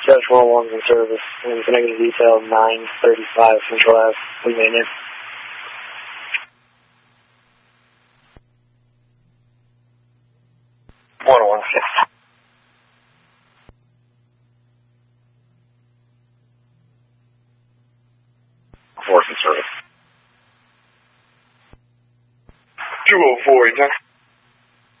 Judge 101's in service. And connecting detail 935 Central Ave. We may in. 116. Force in service. 204, 810.